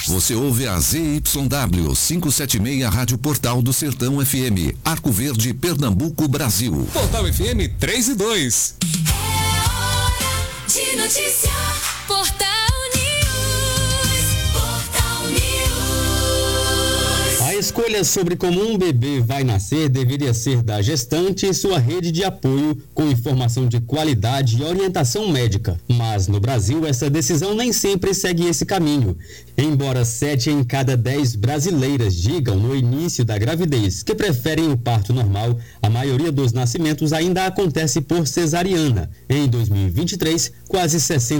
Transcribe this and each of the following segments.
Você ouve a ZYW 576 Rádio Portal do Sertão FM, Arco Verde, Pernambuco, Brasil. Portal FM 3 e 2. É hora de notícia. Portal News. A escolha sobre como um bebê vai nascer deveria ser da gestante e sua rede de apoio, com informação de qualidade e orientação médica. Mas no Brasil, essa decisão nem sempre segue esse caminho. Embora 7 em cada 10 brasileiras digam no início da gravidez que preferem o parto normal, a maioria dos nascimentos ainda acontece por cesariana. Em 2023, quase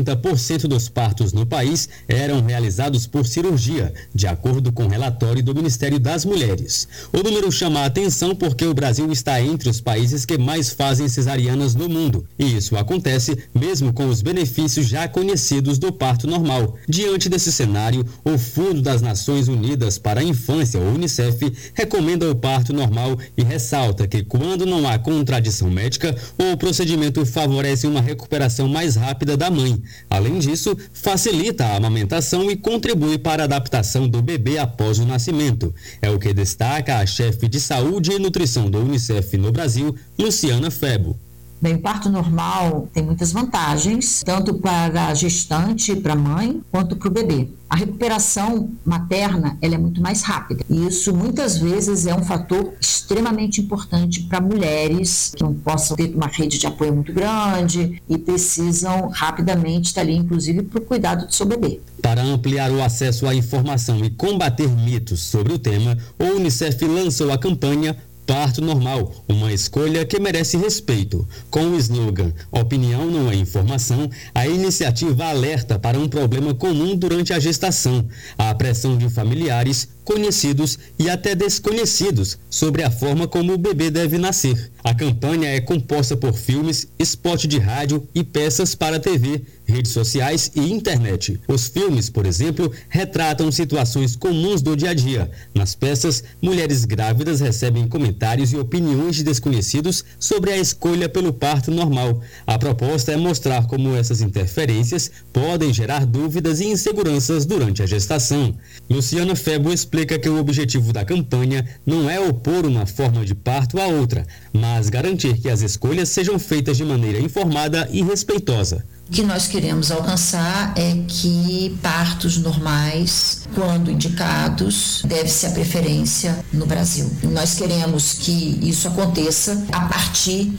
60% dos partos no país eram realizados por cirurgia, de acordo com o relatório do Ministério das Mulheres. O número chama a atenção porque o Brasil está entre os países que mais fazem cesarianas no mundo, e isso acontece mesmo com os benefícios já conhecidos do parto normal. Diante desse cenário, o Fundo das Nações Unidas para a Infância, o UNICEF, recomenda o parto normal e ressalta que quando não há contradição médica, o procedimento favorece uma recuperação mais rápida da mãe. Além disso, facilita a amamentação e contribui para a adaptação do bebê após o nascimento. É o que destaca a chefe de saúde e nutrição do UNICEF no Brasil, Luciana Febo. Bem, o parto normal tem muitas vantagens, tanto para a gestante, para a mãe, quanto para o bebê. A recuperação materna ela é muito mais rápida e isso muitas vezes é um fator extremamente importante para mulheres que não possam ter uma rede de apoio muito grande e precisam rapidamente estar ali, inclusive, para o cuidado do seu bebê. Para ampliar o acesso à informação e combater mitos sobre o tema, o UNICEF lançou a campanha Parto Normal, uma escolha que merece respeito. Com o slogan Opinião não é informação, a iniciativa alerta para um problema comum durante a gestação, a pressão de familiares, conhecidos e até desconhecidos sobre a forma como o bebê deve nascer. A campanha é composta por filmes, spot de rádio e peças para TV, redes sociais e internet. Os filmes, por exemplo, retratam situações comuns do dia a dia. Nas peças, mulheres grávidas recebem comentários e opiniões de desconhecidos sobre a escolha pelo parto normal. A proposta é mostrar como essas interferências podem gerar dúvidas e inseguranças durante a gestação. Luciana Febo explica que o objetivo da campanha não é opor uma forma de parto à outra, mas garantir que as escolhas sejam feitas de maneira informada e respeitosa. O que nós queremos alcançar é que partos normais, quando indicados, deve-se a preferência no Brasil. Nós queremos que isso aconteça a partir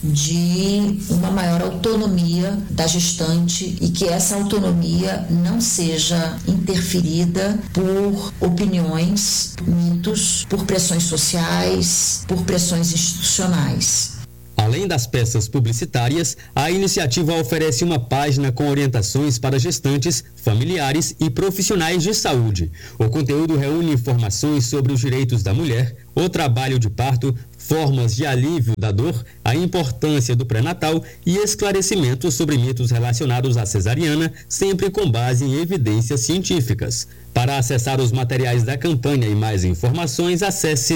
de uma maior autonomia da gestante e que essa autonomia não seja interferida por opiniões, mitos, por pressões sociais, por pressões institucionais. Além das peças publicitárias, a iniciativa oferece uma página com orientações para gestantes, familiares e profissionais de saúde. O conteúdo reúne informações sobre os direitos da mulher, o trabalho de parto, formas de alívio da dor, a importância do pré-natal e esclarecimentos sobre mitos relacionados à cesariana, sempre com base em evidências científicas. Para acessar os materiais da campanha e mais informações, acesse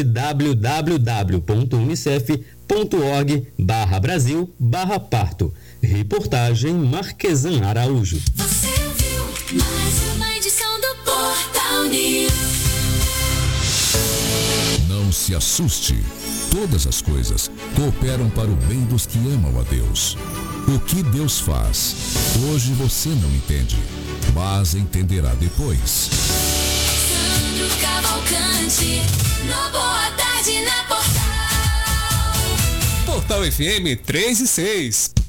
www.unicef.org/Brasil/parto. Reportagem Marquesan Araújo. Você ouviu mais uma edição do Portal News. Não se assuste. Todas as coisas cooperam para o bem dos que amam a Deus. O que Deus faz, hoje você não entende, mas entenderá depois. Sandro Cavalcante, no Boa Tarde na Portal. Portal FM 3 e 6.